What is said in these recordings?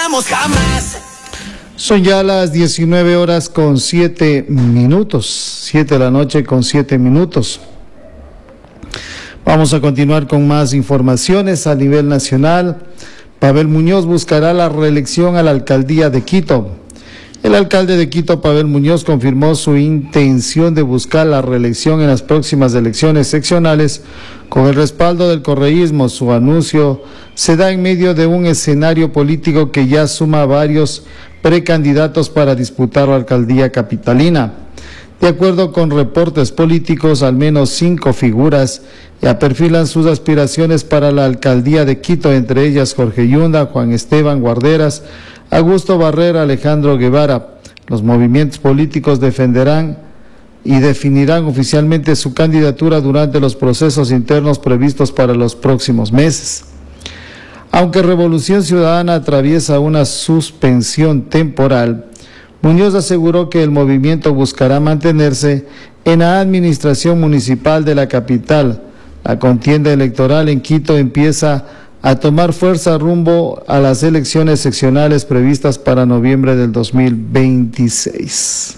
olvidamos jamás. Son ya las 19 horas con 7 minutos, 7 de la noche con 7 minutos. Vamos a continuar con más informaciones a nivel nacional. Pavel Muñoz buscará la reelección a la alcaldía de Quito. El alcalde de Quito, Pavel Muñoz, confirmó su intención de buscar la reelección en las próximas elecciones seccionales con el respaldo del correísmo. Su anuncio se da en medio de un escenario político que ya suma varios precandidatos para disputar la alcaldía capitalina. De acuerdo con reportes políticos, al menos 5 figuras ya perfilan sus aspiraciones para la alcaldía de Quito, entre ellas Jorge Yunda, Juan Esteban Guarderas, Augusto Barrera, Alejandro Guevara. Los movimientos políticos defenderán y definirán oficialmente su candidatura durante los procesos internos previstos para los próximos meses. Aunque Revolución Ciudadana atraviesa una suspensión temporal, Muñoz aseguró que el movimiento buscará mantenerse en la administración municipal de la capital. La contienda electoral en Quito empieza a tomar fuerza rumbo a las elecciones seccionales previstas para noviembre del 2026.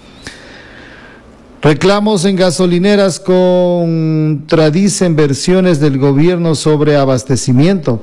Reclamos en gasolineras contradicen versiones del gobierno sobre abastecimiento.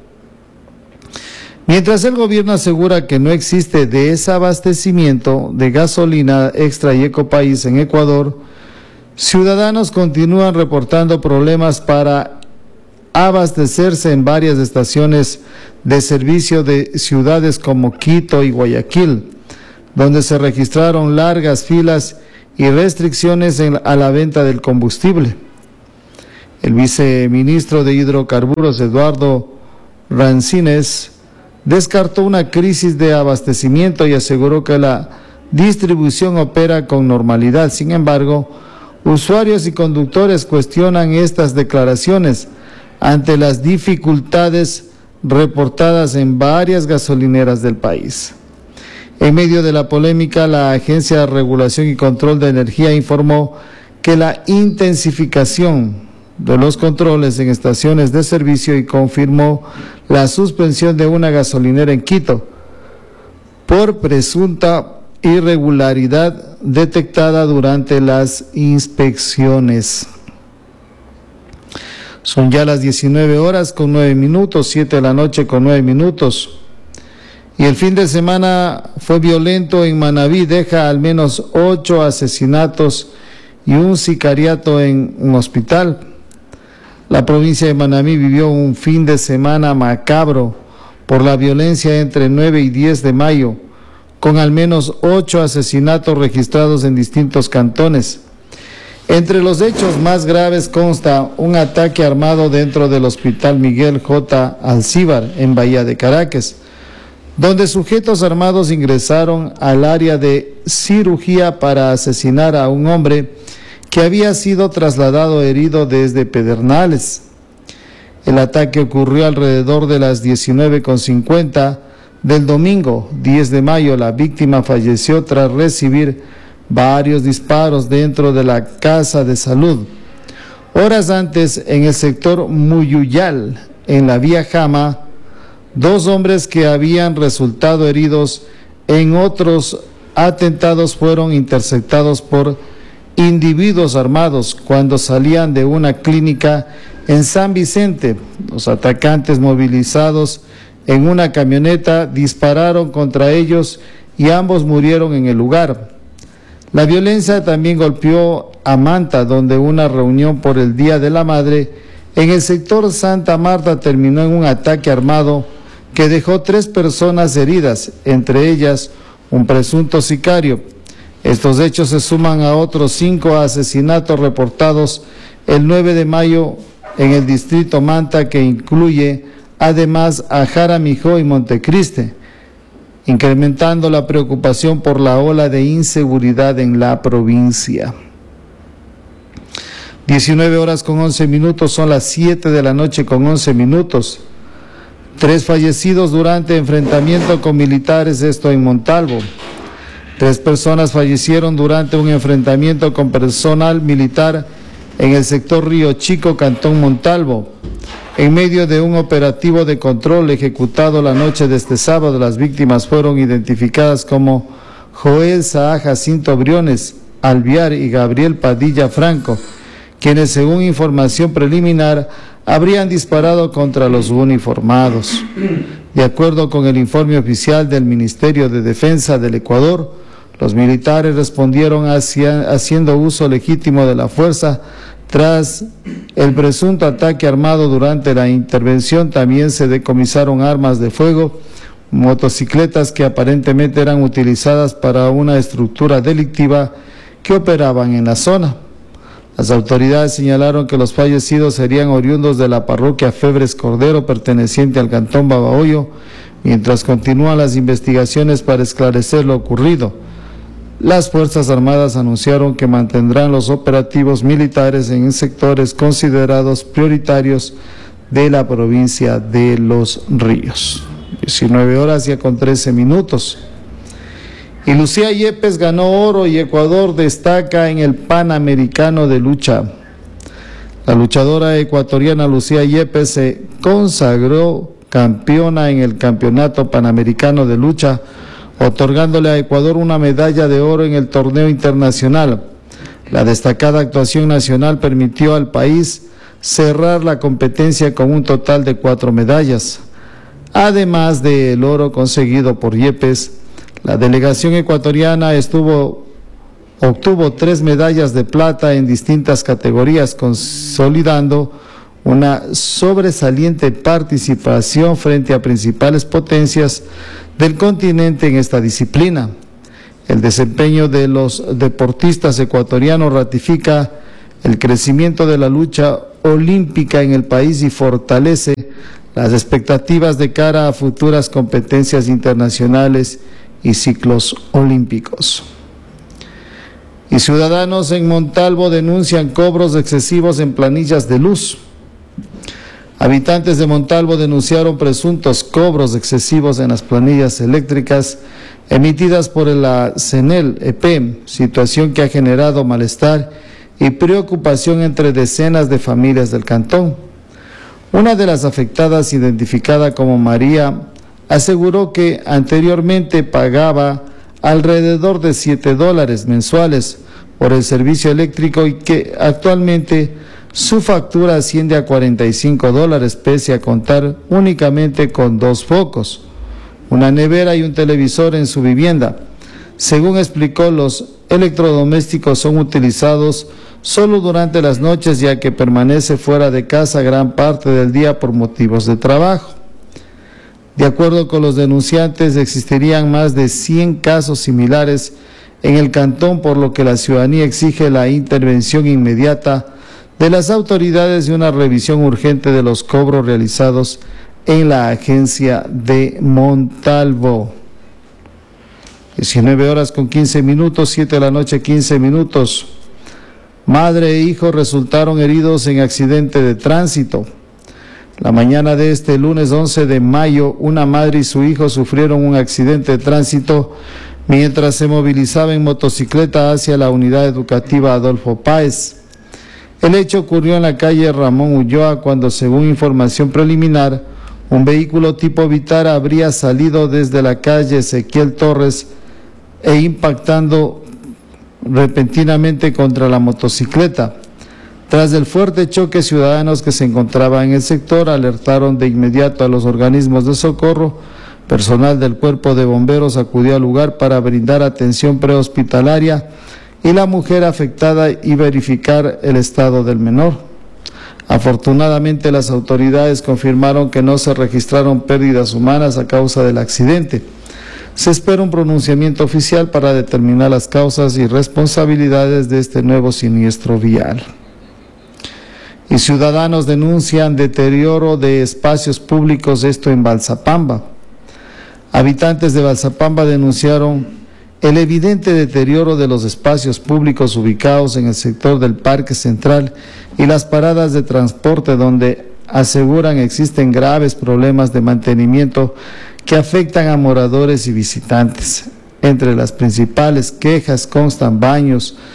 Mientras el gobierno asegura que no existe desabastecimiento de gasolina extra y Ecopaís en Ecuador, ciudadanos continúan reportando problemas para abastecerse en varias estaciones de servicio de ciudades como Quito y Guayaquil, donde se registraron largas filas y restricciones a la venta del combustible. El viceministro de Hidrocarburos, Eduardo Rancines, descartó una crisis de abastecimiento y aseguró que la distribución opera con normalidad. Sin embargo, usuarios y conductores cuestionan estas declaraciones ante las dificultades reportadas en varias gasolineras del país. En medio de la polémica, la Agencia de Regulación y Control de Energía informó que la intensificación de los controles en estaciones de servicio y confirmó la suspensión de una gasolinera en Quito por presunta irregularidad detectada durante las inspecciones. Son ya las 19 horas con 9 minutos, 7 de la noche con 9 minutos. Y el fin de semana fue violento en Manabí, deja al menos 8 asesinatos y un sicariato en un hospital. La provincia de Manabí vivió un fin de semana macabro por la violencia entre 9 y 10 de mayo, con al menos 8 asesinatos registrados en distintos cantones. Entre los hechos más graves consta un ataque armado dentro del Hospital Miguel J. Alcíbar, en Bahía de Caracas, donde sujetos armados ingresaron al área de cirugía para asesinar a un hombre que había sido trasladado herido desde Pedernales. El ataque ocurrió alrededor de las 19:50 del domingo 10 de mayo. La víctima falleció tras recibir varios disparos dentro de la casa de salud. Horas antes, en el sector Muyuyal, en la vía Jama, 2 hombres que habían resultado heridos en otros atentados fueron interceptados por individuos armados cuando salían de una clínica en San Vicente. Los atacantes, movilizados en una camioneta, dispararon contra ellos y ambos murieron en el lugar. La violencia también golpeó a Manta, donde una reunión por el Día de la Madre en el sector Santa Marta terminó en un ataque armado que dejó 3 personas heridas, entre ellas un presunto sicario. Estos hechos se suman a otros 5 asesinatos reportados el 9 de mayo en el distrito Manta, que incluye además a Jaramijó y Montecristi, incrementando la preocupación por la ola de inseguridad en la provincia. 19 horas con 11 minutos, son las 7 de la noche con 11 minutos. 3 fallecidos durante enfrentamiento con militares, esto en Montalvo. 3 personas fallecieron durante un enfrentamiento con personal militar en el sector Río Chico, Cantón Montalvo. En medio de un operativo de control ejecutado la noche de este sábado, las víctimas fueron identificadas como Joel Saá Jacinto Briones Alviar y Gabriel Padilla Franco, quienes según información preliminar habrían disparado contra los uniformados. De acuerdo con el informe oficial del Ministerio de Defensa del Ecuador, los militares respondieron haciendo uso legítimo de la fuerza. Tras el presunto ataque armado durante la intervención, también se decomisaron armas de fuego, motocicletas que aparentemente eran utilizadas para una estructura delictiva que operaban en la zona. Las autoridades señalaron que los fallecidos serían oriundos de la parroquia Febres Cordero, perteneciente al cantón Babahoyo, mientras continúan las investigaciones para esclarecer lo ocurrido. Las Fuerzas Armadas anunciaron que mantendrán los operativos militares en sectores considerados prioritarios de la provincia de Los Ríos. 19 horas ya con 13 minutos. Y Lucía Yepes ganó oro y Ecuador destaca en el Panamericano de lucha. La luchadora ecuatoriana Lucía Yepes se consagró campeona en el Campeonato Panamericano de lucha, otorgándole a Ecuador una medalla de oro en el torneo internacional. La destacada actuación nacional permitió al país cerrar la competencia con un total de 4 medallas. Además del oro conseguido por Yepes, la delegación ecuatoriana obtuvo 3 medallas de plata en distintas categorías, consolidando una sobresaliente participación frente a principales potencias del continente en esta disciplina. El desempeño de los deportistas ecuatorianos ratifica el crecimiento de la lucha olímpica en el país y fortalece las expectativas de cara a futuras competencias internacionales y ciclos olímpicos. Y ciudadanos en Montalvo denuncian cobros excesivos en planillas de luz. Habitantes de Montalvo denunciaron presuntos cobros excesivos en las planillas eléctricas emitidas por la CENEL EP, situación que ha generado malestar y preocupación entre decenas de familias del cantón. Una de las afectadas, identificada como María, aseguró que anteriormente pagaba alrededor de $7 mensuales por el servicio eléctrico y que actualmente su factura asciende a $45, pese a contar únicamente con 2 focos, una nevera y un televisor en su vivienda. Según explicó, los electrodomésticos son utilizados solo durante las noches, ya que permanece fuera de casa gran parte del día por motivos de trabajo. De acuerdo con los denunciantes, existirían más de 100 casos similares en el cantón, por lo que la ciudadanía exige la intervención inmediata de las autoridades y una revisión urgente de los cobros realizados en la agencia de Montalvo. 19 horas con 15 minutos, 7 de la noche, 15 minutos. Madre e hijo resultaron heridos en accidente de tránsito. La mañana de este lunes 11 de mayo, una madre y su hijo sufrieron un accidente de tránsito mientras se movilizaba en motocicleta hacia la unidad educativa Adolfo Páez. El hecho ocurrió en la calle Ramón Ulloa cuando, según información preliminar, un vehículo tipo Vitara habría salido desde la calle Ezequiel Torres e impactando repentinamente contra la motocicleta. Tras el fuerte choque, ciudadanos que se encontraban en el sector alertaron de inmediato a los organismos de socorro. Personal del Cuerpo de Bomberos acudió al lugar para brindar atención prehospitalaria y la mujer afectada y verificar el estado del menor. Afortunadamente, las autoridades confirmaron que no se registraron pérdidas humanas a causa del accidente. Se espera un pronunciamiento oficial para determinar las causas y responsabilidades de este nuevo siniestro vial. Y ciudadanos denuncian deterioro de espacios públicos, esto en Balsapamba. Habitantes de Balsapamba denunciaron el evidente deterioro de los espacios públicos ubicados en el sector del Parque Central y las paradas de transporte, donde aseguran existen graves problemas de mantenimiento que afectan a moradores y visitantes. Entre las principales quejas constan baños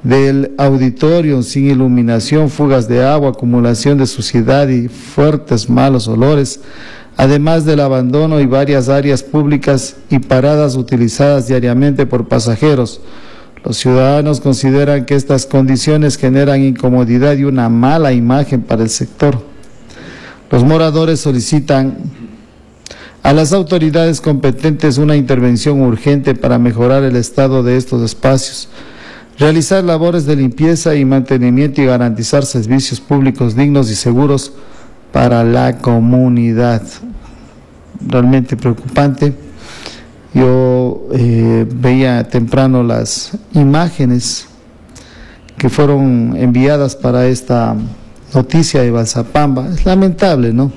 del auditorio sin iluminación, fugas de agua, acumulación de suciedad y fuertes malos olores, además del abandono y varias áreas públicas y paradas utilizadas diariamente por pasajeros. Los ciudadanos consideran que estas condiciones generan incomodidad y una mala imagen para el sector. Los moradores solicitan a las autoridades competentes una intervención urgente para mejorar el estado de estos espacios, realizar labores de limpieza y mantenimiento y garantizar servicios públicos dignos y seguros para la comunidad. Realmente preocupante. Yo veía temprano las imágenes que fueron enviadas para esta noticia de Balsapamba. Es lamentable, ¿no?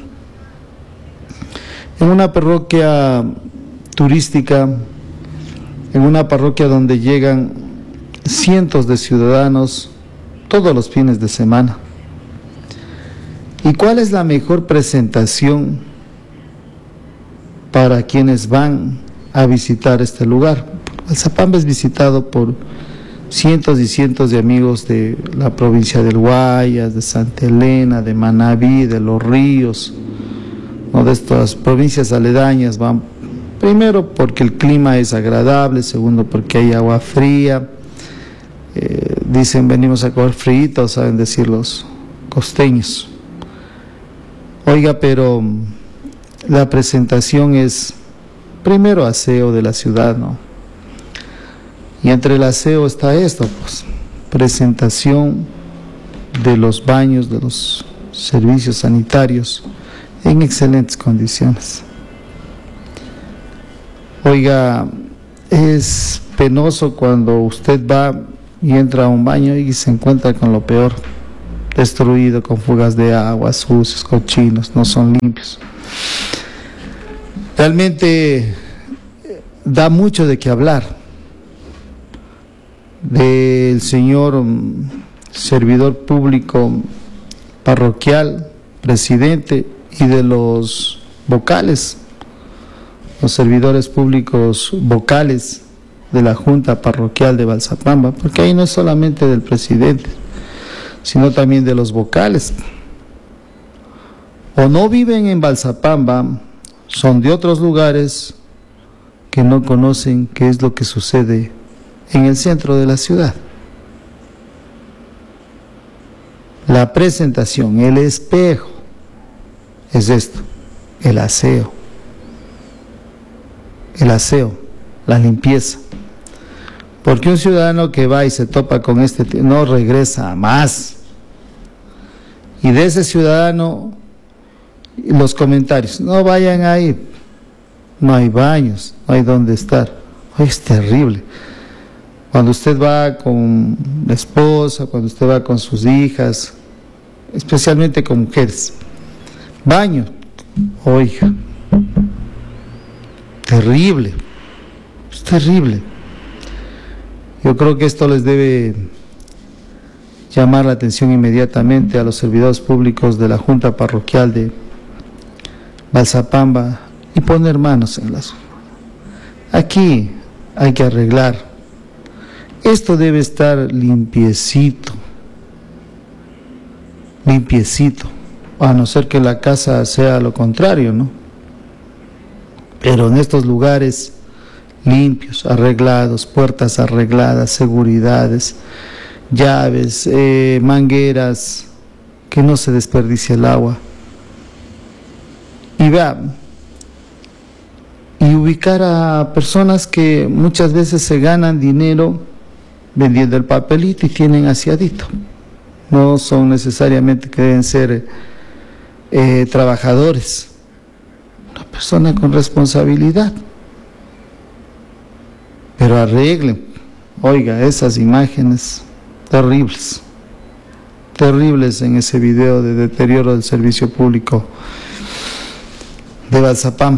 En una parroquia turística, en una parroquia donde llegan cientos de ciudadanos todos los fines de semana. ¿Y cuál es la mejor presentación para quienes van a visitar este lugar? Balsapamba es visitado por cientos y cientos de amigos de la provincia del Guayas, de Santa Elena, de Manabí, de Los Ríos, ¿no? De estas provincias aledañas. Van primero porque el clima es agradable, segundo porque hay agua fría. Dicen venimos a comer frito, saben decir los costeños. Oiga, pero la presentación es primero aseo de la ciudad, ¿no? Y entre el aseo está esto, pues, presentación de los baños, de los servicios sanitarios en excelentes condiciones. Oiga, es penoso cuando usted va y entra a un baño y se encuentra con lo peor, destruido, con fugas de agua, sucios, cochinos, no son limpios. Realmente da mucho de qué hablar del señor servidor público parroquial, presidente, y de los vocales, los servidores públicos vocales de la Junta Parroquial de Balsapamba, porque ahí no es solamente del presidente, sino también de los vocales. O no viven en Balsapamba, son de otros lugares que no conocen qué es lo que sucede en el centro de la ciudad. La presentación, el espejo, es esto, el aseo, la limpieza. Porque un ciudadano que va y se topa con este no regresa más. Y de ese ciudadano, los comentarios, no vayan ahí, no hay baños, no hay dónde estar. Es terrible. Cuando usted va con la esposa, cuando usted va con sus hijas, especialmente con mujeres, baño, oiga, terrible, es terrible. Yo creo que esto les debe llamar la atención inmediatamente a los servidores públicos de la Junta Parroquial de Balsapamba y poner manos en las... Aquí hay que arreglar. Esto debe estar limpiecito, a no ser que la casa sea lo contrario, ¿no? Pero en estos lugares limpios, arreglados, puertas arregladas, seguridades, llaves, mangueras, que no se desperdicie el agua. Y vea, y ubicar a personas que muchas veces se ganan dinero vendiendo el papelito y tienen aseadito. No son necesariamente que deben ser trabajadores. Una persona con responsabilidad. Pero arreglen, oiga, esas imágenes terribles, terribles en ese video de deterioro del servicio público de Balsapamba.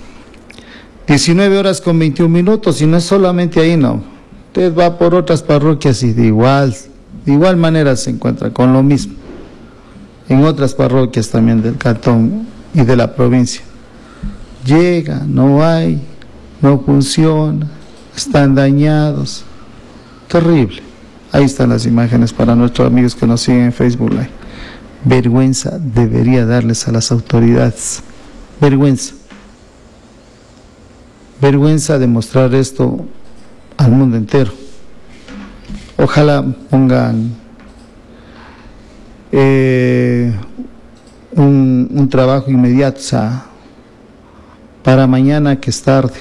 19:21, y no es solamente ahí, no. Usted va por otras parroquias y de igual manera se encuentra con lo mismo. En otras parroquias también del cantón y de la provincia. Llega, no hay, no funciona, están dañados. Terrible, Ahí están las imágenes para nuestros amigos que nos siguen en Facebook Live. Vergüenza debería darles a las autoridades. Vergüenza. Vergüenza de mostrar esto al mundo entero. Ojalá pongan un trabajo inmediato, o sea, para mañana que es tarde.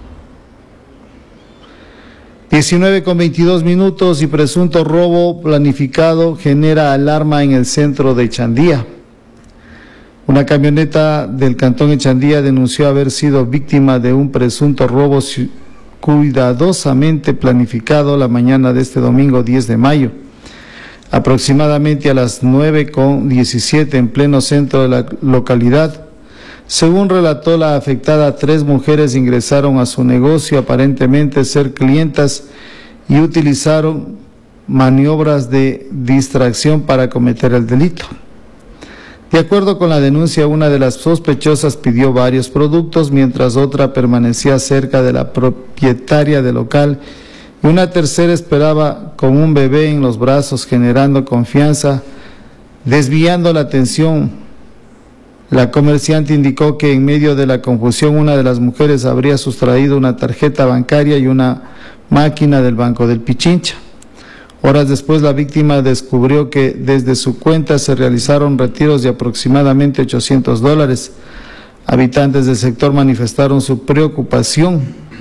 19:22 y presunto robo planificado genera alarma en el centro de Chandía. Una camioneta del cantón Echandía denunció haber sido víctima de un presunto robo cuidadosamente planificado la mañana de este domingo 10 de mayo. Aproximadamente a las 9:17 en pleno centro de la localidad. Según relató la afectada, 3 mujeres ingresaron a su negocio aparentemente ser clientas y utilizaron maniobras de distracción para cometer el delito. De acuerdo con la denuncia, una de las sospechosas pidió varios productos, mientras otra permanecía cerca de la propietaria del local y una tercera esperaba con un bebé en los brazos, generando confianza, desviando la atención. La comerciante indicó que en medio de la confusión una de las mujeres habría sustraído una tarjeta bancaria y una máquina del Banco del Pichincha. Horas después, la víctima descubrió que desde su cuenta se realizaron retiros de aproximadamente $800. Habitantes del sector manifestaron su preocupación,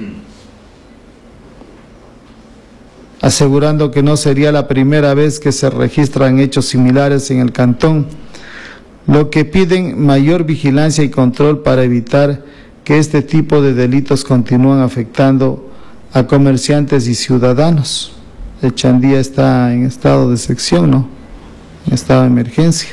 asegurando que no sería la primera vez que se registran hechos similares en el cantón, lo que piden mayor vigilancia y control para evitar que este tipo de delitos continúen afectando a comerciantes y ciudadanos. Echandía está en estado de sección, ¿no? En estado de emergencia.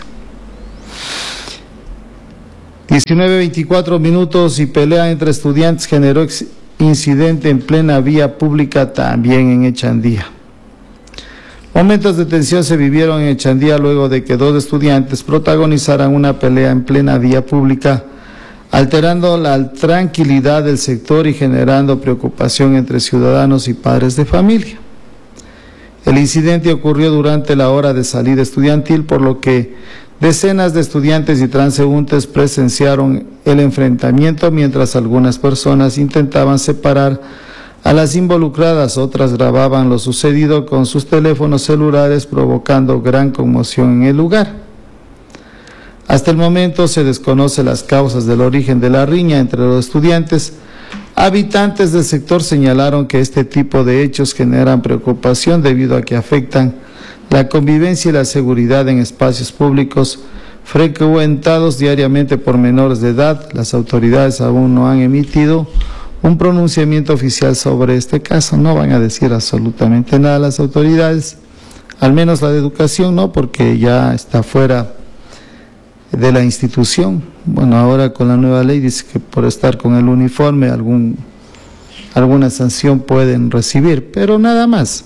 19:24 y pelea entre estudiantes generó incidente en plena vía pública también en Echandía. Momentos de tensión se vivieron en Echandía luego de que 2 estudiantes protagonizaran una pelea en plena vía pública, alterando la tranquilidad del sector y generando preocupación entre ciudadanos y padres de familia. El incidente ocurrió durante la hora de salida estudiantil, por lo que decenas de estudiantes y transeúntes presenciaron el enfrentamiento mientras algunas personas intentaban separar a las involucradas. Otras grababan lo sucedido con sus teléfonos celulares, provocando gran conmoción en el lugar. Hasta el momento se desconocen las causas del origen de la riña entre los estudiantes. Habitantes del sector señalaron que este tipo de hechos generan preocupación debido a que afectan la convivencia y la seguridad en espacios públicos frecuentados diariamente por menores de edad. Las autoridades aún no han emitido un pronunciamiento oficial sobre este caso. No van a decir absolutamente nada las autoridades, al menos la de educación no, porque ya está fuera de la institución. Bueno, ahora con la nueva ley dice que por estar con el uniforme alguna sanción pueden recibir, pero nada más.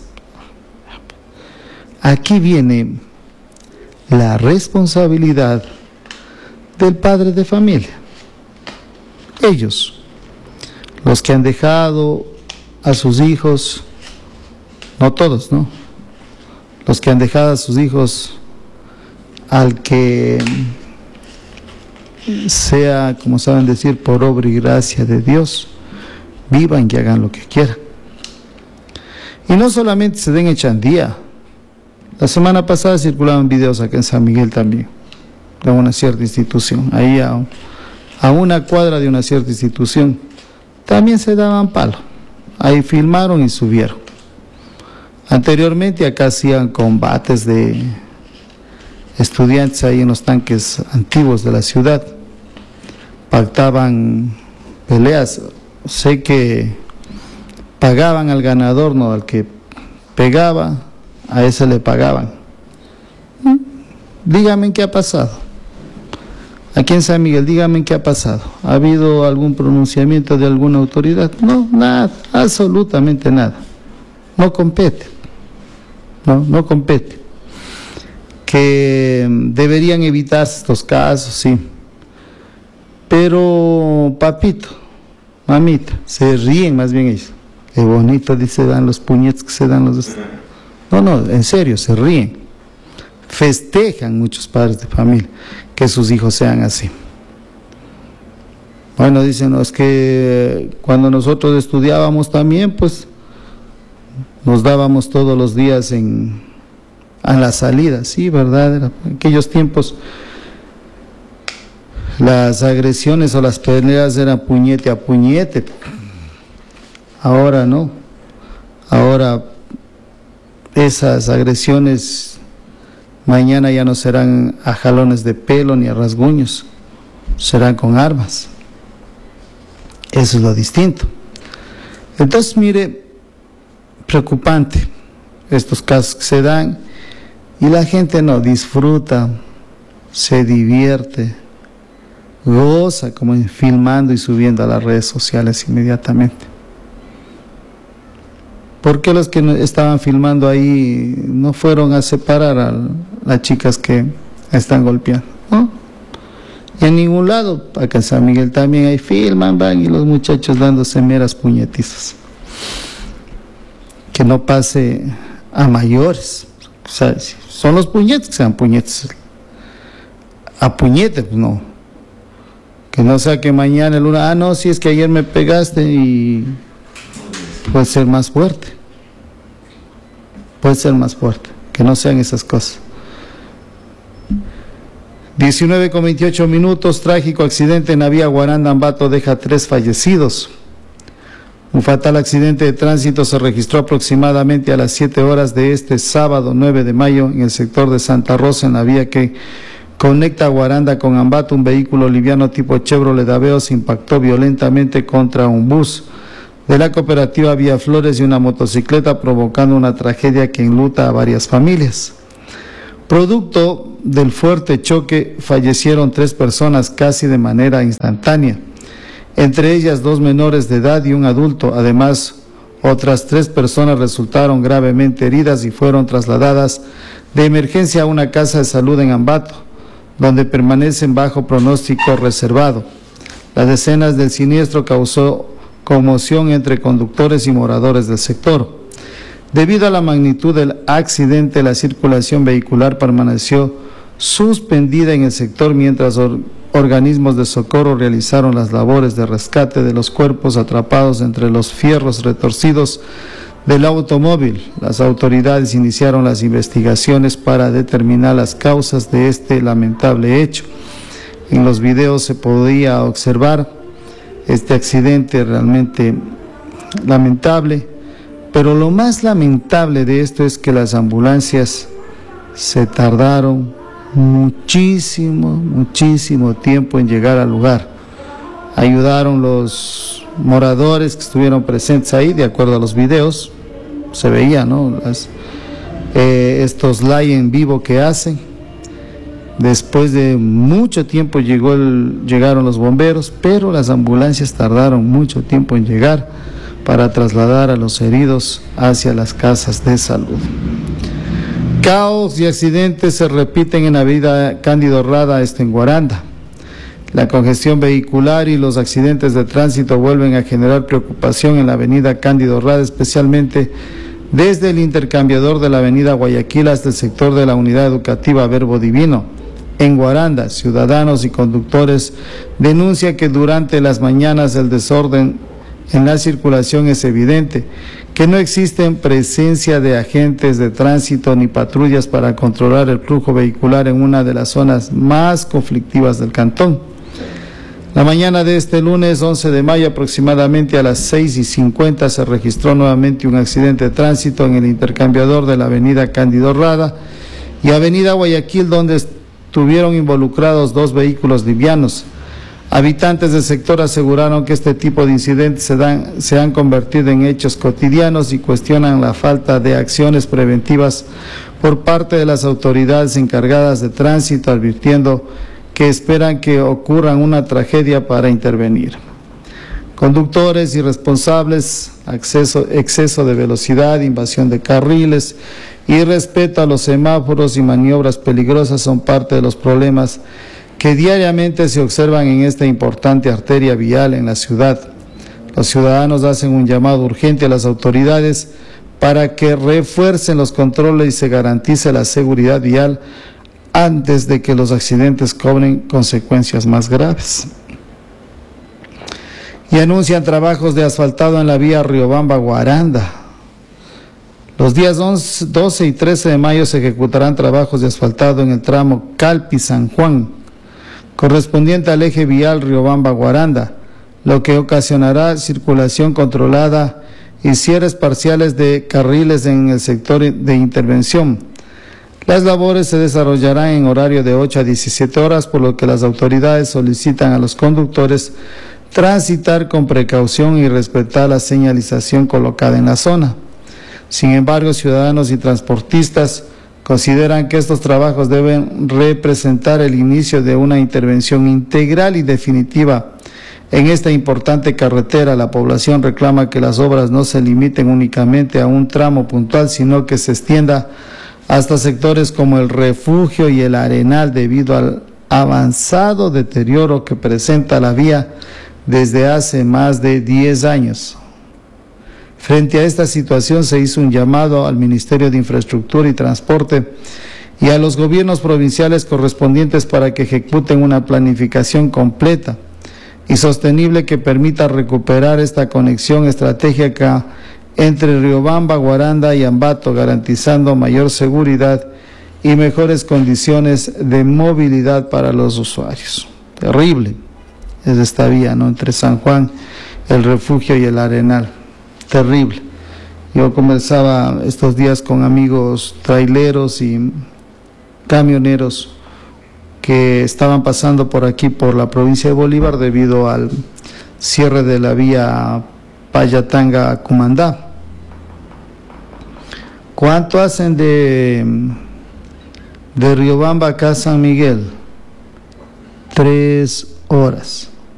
Aquí viene la responsabilidad del padre de familia. Ellos, los que han dejado a sus hijos, no todos, ¿no? Los que han dejado a sus hijos al que sea, como saben decir, por obra y gracia de Dios, vivan y hagan lo que quieran. Y no solamente se den en Echandía. La semana pasada circulaban videos acá en San Miguel también, de una cierta institución, ahí a una cuadra de una cierta institución, también se daban palo. Ahí filmaron y subieron. Anteriormente acá hacían combates de estudiantes ahí en los tanques antiguos de la ciudad, pactaban peleas. Sé que pagaban al ganador, no al que pegaba, a ese le pagaban. Díganme qué ha pasado. Aquí en San Miguel, díganme qué ha pasado. ¿Ha habido algún pronunciamiento de alguna autoridad? No, nada, absolutamente nada. No compete. No compete. Que deberían evitarse estos casos, sí. Pero, papito, mamita, se ríen más bien ellos. Qué bonito, dice, dan los puñetes que se dan los... No, en serio, se ríen. Festejan muchos padres de familia que sus hijos sean así. Bueno, dicen, no, es que cuando nosotros estudiábamos también, pues nos dábamos todos los días a la salida, sí, ¿verdad? En aquellos tiempos las agresiones o las peleas eran puñete a puñete. Ahora no. Ahora esas agresiones mañana ya no serán a jalones de pelo ni a rasguños, serán con armas. Eso es lo distinto. Entonces, mire, preocupante estos casos que se dan y la gente no disfruta, se divierte, goza como filmando y subiendo a las redes sociales inmediatamente. ¿Por qué los que estaban filmando ahí no fueron a separar a las chicas que están golpeando? ¿No? Y en ningún lado, acá en San Miguel también hay filman, van y los muchachos dándose meras puñetizas. Que no pase a mayores. O sea, si son los puñetes, que sean puñetes. A puñete, pues no. Que no sea que mañana el uno, no, si es que ayer me pegaste y puede ser más fuerte. Puede ser más fuerte. Que no sean esas cosas. 19:28, trágico accidente en la vía Guaranda-Ambato deja 3 fallecidos. Un fatal accidente de tránsito se registró aproximadamente a las 7 horas de este sábado 9 de mayo en el sector de Santa Rosa, en la vía que conecta Guaranda con Ambato. Un vehículo liviano tipo Chevrolet Aveo se impactó violentamente contra un bus de la cooperativa Vía Flores y una motocicleta, provocando una tragedia que enluta a varias familias. Producto del fuerte choque fallecieron 3 personas casi de manera instantánea, entre ellas 2 menores de edad y un adulto. Además, otras 3 personas resultaron gravemente heridas y fueron trasladadas de emergencia a una casa de salud en Ambato, donde permanecen bajo pronóstico reservado. Las escenas del siniestro causó conmoción entre conductores y moradores del sector. Debido a la magnitud del accidente, la circulación vehicular permaneció suspendida en el sector mientras organismos de socorro realizaron las labores de rescate de los cuerpos atrapados entre los fierros retorcidos del automóvil. Las autoridades iniciaron las investigaciones para determinar las causas de este lamentable hecho. En los videos se podía observar este accidente realmente lamentable, pero lo más lamentable de esto es que las ambulancias se tardaron muchísimo tiempo en llegar al lugar. Ayudaron los moradores que estuvieron presentes ahí, de acuerdo a los videos, se veía, ¿no? Estos live en vivo que hacen. Después de mucho tiempo llegaron los bomberos, pero las ambulancias tardaron mucho tiempo en llegar para trasladar a los heridos hacia las casas de salud. Caos y accidentes se repiten en la avenida Cándido Rada, en Guaranda. La congestión vehicular y los accidentes de tránsito vuelven a generar preocupación en la avenida Cándido Rada, especialmente desde el intercambiador de la avenida Guayaquil hasta el sector de la unidad educativa Verbo Divino. En Guaranda, ciudadanos y conductores denuncian que durante las mañanas el desorden en la circulación es evidente, que no existen presencia de agentes de tránsito ni patrullas para controlar el flujo vehicular en una de las zonas más conflictivas del cantón. La mañana de este lunes 11 de mayo, aproximadamente a las 6:50, se registró nuevamente un accidente de tránsito en el intercambiador de la avenida Cándido Rada y avenida Guayaquil, donde estuvieron involucrados 2 vehículos livianos. Habitantes del sector aseguraron que este tipo de incidentes se han convertido en hechos cotidianos y cuestionan la falta de acciones preventivas por parte de las autoridades encargadas de tránsito, advirtiendo que esperan que ocurra una tragedia para intervenir. Conductores irresponsables, exceso de velocidad, invasión de carriles, irrespeto a los semáforos y maniobras peligrosas son parte de los problemas que diariamente se observan en esta importante arteria vial en la ciudad. Los ciudadanos hacen un llamado urgente a las autoridades para que refuercen los controles y se garantice la seguridad vial antes de que los accidentes cobren consecuencias más graves. Y anuncian trabajos de asfaltado en la vía Riobamba-Guaranda. Los días 12 y 13 de mayo se ejecutarán trabajos de asfaltado en el tramo Calpi-San Juan, correspondiente al eje vial Riobamba-Guaranda, lo que ocasionará circulación controlada y cierres parciales de carriles en el sector de intervención. Las labores se desarrollarán en horario de 8 a 17 horas, por lo que las autoridades solicitan a los conductores transitar con precaución y respetar la señalización colocada en la zona. Sin embargo, ciudadanos y transportistas consideran que estos trabajos deben representar el inicio de una intervención integral y definitiva en esta importante carretera. La población reclama que las obras no se limiten únicamente a un tramo puntual, sino que se extienda hasta sectores como el Refugio y el Arenal, debido al avanzado deterioro que presenta la vía desde hace más de 10 años. Frente a esta situación se hizo un llamado al Ministerio de Infraestructura y Transporte y a los gobiernos provinciales correspondientes para que ejecuten una planificación completa y sostenible que permita recuperar esta conexión estratégica entre Riobamba, Guaranda y Ambato, garantizando mayor seguridad y mejores condiciones de movilidad para los usuarios. Terrible es esta vía, ¿no?, entre San Juan, el Refugio y el Arenal. Terrible. Yo conversaba estos días con amigos traileros y camioneros que estaban pasando por aquí, por la provincia de Bolívar, debido al cierre de la vía Payatanga-Cumandá. ¿Cuánto hacen de Riobamba acá a San Miguel? 3 horas.